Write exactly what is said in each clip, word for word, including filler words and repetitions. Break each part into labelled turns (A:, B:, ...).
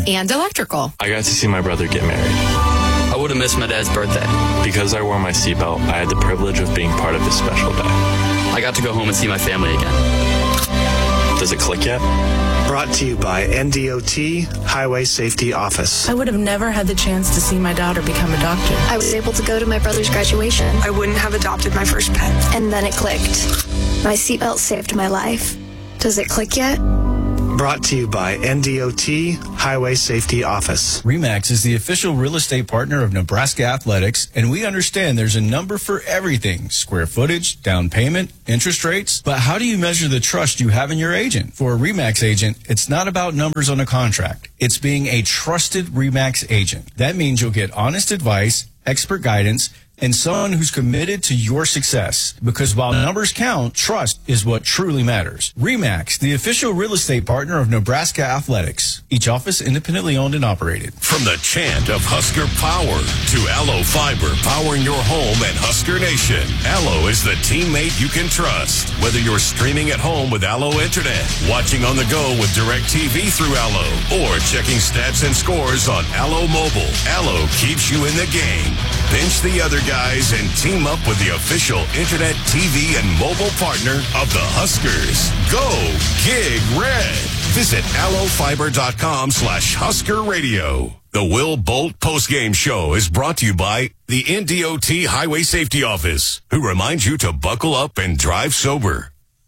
A: and electrical.
B: I got to see my brother get married.
C: I would have missed my dad's birthday.
B: Because I wore my seatbelt, I had the privilege of being part of this special day.
C: I got to go home and see my family again.
B: Does it click yet?
D: Brought to you by N D O T Highway Safety Office.
E: I would have never had the chance to see my daughter become a doctor.
F: I was able to go to my brother's graduation.
G: I wouldn't have adopted my first pet.
F: And then it clicked. My seatbelt saved my life. Does it click yet?
D: Brought to you by N D O T Highway Safety Office.
H: RE/MAX is the official real estate partner of Nebraska Athletics, and we understand there's a number for everything: square footage, down payment, interest rates. But how do you measure the trust you have in your agent? For a RE/MAX agent, it's not about numbers on a contract. It's being a trusted RE/MAX agent. That means you'll get honest advice, expert guidance, and someone who's committed to your success. Because while numbers count, trust is what truly matters. RE/MAX, the official real estate partner of Nebraska Athletics. Each office independently owned and operated.
I: From the chant of Husker Power to Allo Fiber powering your home and Husker Nation, Allo is the teammate you can trust. Whether you're streaming at home with Allo Internet, watching on the go with DirecTV through Allo, or checking stats and scores on Allo Mobile, Allo keeps you in the game. Bench the other guys and team up with the official Internet, T V, and mobile partner of the Huskers. Go Gig Red. Visit allofiber.com slash Husker Radio. The Will Bolt postgame show is brought to you by the N D O T Highway Safety Office, who reminds you to buckle up and drive sober.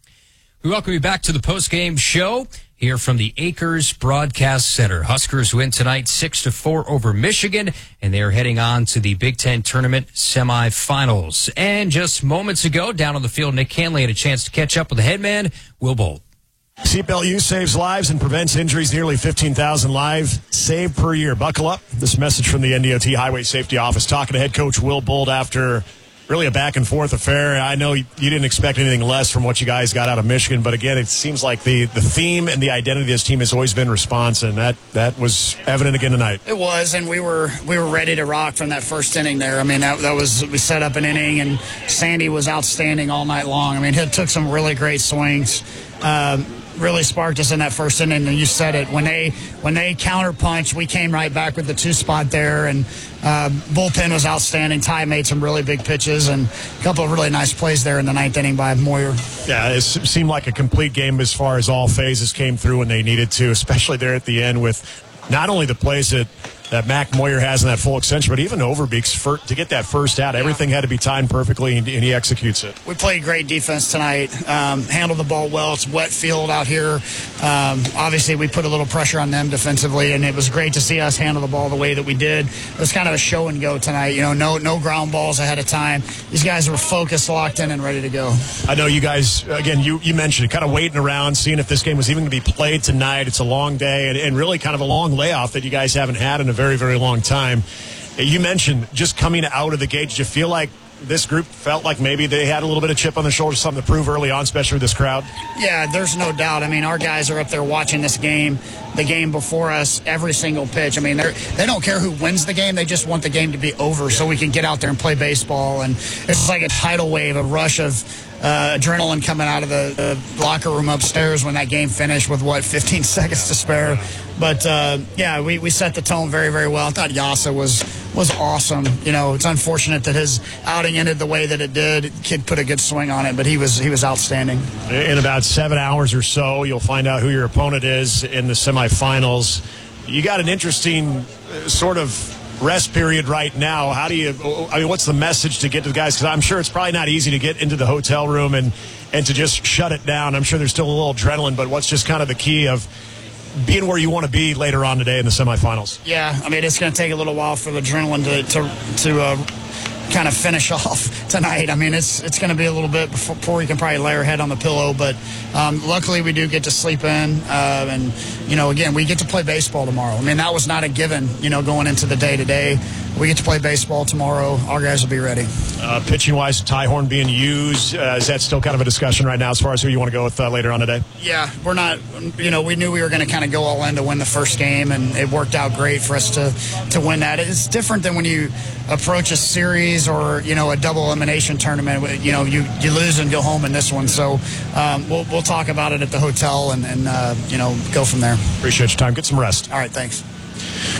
J: We welcome you back to the postgame show here from the Acres Broadcast Center. Huskers win tonight six to four over Michigan, and they are heading on to the Big Ten Tournament semifinals. And just moments ago, down on the field, Nick Canley had a chance to catch up with the headman, Will Bolt.
K: Seatbelt use saves lives and prevents injuries. Nearly fifteen thousand lives saved per year. Buckle up. This message from the N D O T Highway Safety Office, talking to head coach Will Bolt after really a back-and-forth affair. I know you didn't expect anything less from what you guys got out of Michigan, but again, it seems like the, the theme and the identity of this team has always been response, and that, that was evident again tonight.
L: It was, and we were we were ready to rock from that first inning there. I mean, that, that was we set up an inning, and Sandy was outstanding all night long. I mean, he took some really great swings. Um, really sparked us in that first inning, and you said it. When they when they counterpunched, we came right back with the two spot there, and uh, bullpen was outstanding. Ty made some really big pitches and a couple of really nice plays there in the ninth inning by Moyer.
K: Yeah, it seemed like a complete game as far as all phases came through when they needed to, especially there at the end with not only the plays that that Mac Moyer has in that full extension, but even Overbeek's for, to get that first out. Everything had to be timed perfectly, and, and he executes it.
L: We played great defense tonight, um, handled the ball well. It's wet field out here. Um, obviously, we put a little pressure on them defensively, and it was great to see us handle the ball the way that we did. It was kind of a show and go tonight. You know, no no ground balls ahead of time. These guys were focused, locked in, and ready to go.
K: I know you guys, again, you, you mentioned it, kind of waiting around, seeing if this game was even going to be played tonight. It's a long day, and, and really kind of a long layoff that you guys haven't had in a very, very long time. You mentioned just coming out of the gate. Did you feel like this group felt like maybe they had a little bit of chip on their shoulder, something to prove early on, especially with this crowd?
L: Yeah, there's no doubt. I mean, our guys are up there watching this game, the game before us, every single pitch. I mean, they they don't care who wins the game. They just want the game to be over so we can get out there and play baseball. And it's like a tidal wave, a rush of uh, adrenaline coming out of the, the locker room upstairs when that game finished with, what, fifteen seconds to spare. But, uh, yeah, we, we set the tone very, very well. I thought Yasa was was awesome. You know, it's unfortunate that his outing ended the way that it did. Kid put a good swing on it, but he was he was outstanding.
K: In about seven hours or so, you'll find out who your opponent is in the semifinals. You got an interesting uh, sort of rest period right now. How do you, I mean, what's the message to get to the guys? Because I'm sure it's probably not easy to get into the hotel room and, and to just shut it down. I'm sure there's still a little adrenaline, but what's just kind of the key of being where you want to be later on today in the semifinals?
L: Yeah, I mean, it's going to take a little while for the adrenaline to to, to uh, kind of finish off tonight. I mean, it's it's going to be a little bit before, before we can probably lay our head on the pillow, but um, luckily we do get to sleep in, uh, and, you know, again, we get to play baseball tomorrow. I mean, that was not a given, you know, going into the day-to-day. We get to play baseball tomorrow. Our guys will be ready.
K: Uh, pitching-wise, Ty Horn being used, uh, is that still kind of a discussion right now as far as who you want to go with uh, later on today?
L: Yeah, we're not, you know, we knew we were going to kind of go all in to win the first game, and it worked out great for us to, to win that. It's different than when you approach a series or, you know, a double elimination tournament. You know, you, you lose and go home in this one. So um, we'll, we'll talk about it at the hotel and, and uh, you know, go from there.
K: Appreciate your time. Get some rest.
L: All right, thanks.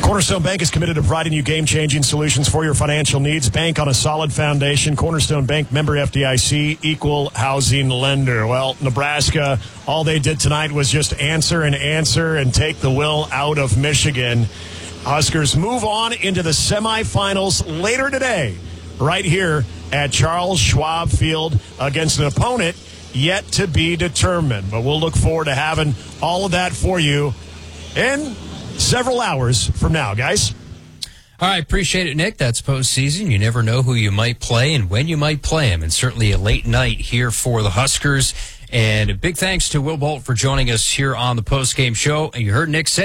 K: Cornerstone Bank is committed to providing you game-changing solutions for your financial needs. Bank on a solid foundation. Cornerstone Bank, member F D I C, equal housing lender. Well, Nebraska, all they did tonight was just answer and answer and take the will out of Michigan. Huskers move on into the semifinals later today, right here at Charles Schwab Field against an opponent yet to be determined. But we'll look forward to having all of that for you in several hours from now, guys.
J: All right, appreciate it, Nick. That's postseason. You never know who you might play and when you might play them. And certainly a late night here for the Huskers. And a big thanks to Will Bolt for joining us here on the postgame show. And you heard Nick say